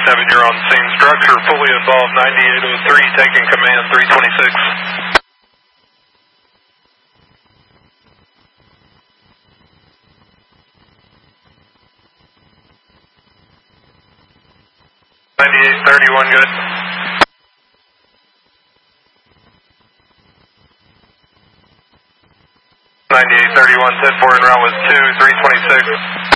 9807, you're on scene. Structure fully involved, 9803, taking command, 326. $9831, good. $9831, 10-4 en route with 2, 326.